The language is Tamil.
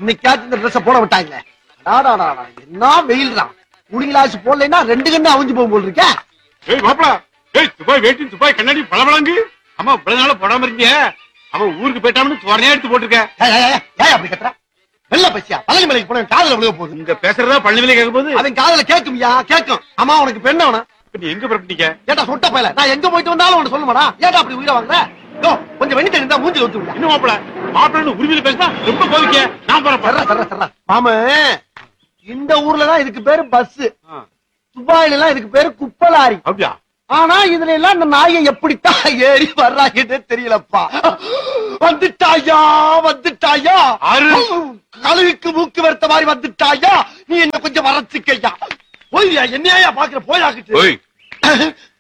இன்னைக்காச்சும் இந்த ட்ரெஸ் போட விட்டாங்க. என்ன வெயில் தான். குடிங்களாச்சு போடலைன்னா 2 கண்ணு அவிஞ்சு போகும் போல் இருக்க. ஏய் மாப்பிள, ஏய் துபாய் வேட்டி துபாய் கண்ணாடி பளபளங்கு. அம்மா இவ்வளவு நாள போடாம இருக்கீங்க. அவன் ஊருக்கு போயிட்டான்னு தோரணையா எடுத்து போட்டிருக்க. ஏன் அப்படி கத்துற? வெள்ள பசியா பழனி மலைக்கு போன காதல விழுக போகுது. இங்க பேசுறதா பழனிமலை கேட்க போது அவன் காதல கேட்கும்யா கேட்கும். அம்மா உனக்கு பெண்ண அவன நீ எங்க புறப்பட்டீங்க? ஏட்டா சொட்ட பயல, நான் எங்க போயிட்டு வந்தாலும் உனக்கு சொல்லுமாடா? ஏட்டா அப்படி உயிரை வாங்குற? யோ கொஞ்சம் வெண்ணி தெரிந்தா மூஞ்சில ஊத்தி விட. இன்னும் மாப்பிள மாப்பிளன்னு உரிமையில பேசினா ரொம்ப கோவிக்க. நான் போறேன். மாம இந்த ஊர்ல தான் இதுக்கு பேரு பஸ், துபாயில எல்லாம் இதுக்கு பேரு குப்பலாரி. அப்படியா? ஆனா இதுல எல்லாம் இந்த நாயை எப்படித்தான் ஏறி வர்றாங்கன்னே தெரியலப்பா. வந்துட்டாயா வந்துட்டாயா, கழுவிக்கு மூக்கு வருத்த மாதிரி வந்துட்டாயா. நீ என்ன கொஞ்சம் வரச்சுக்கையா. போய்யா என்னையா பாக்குற போயாக்கிட்டு.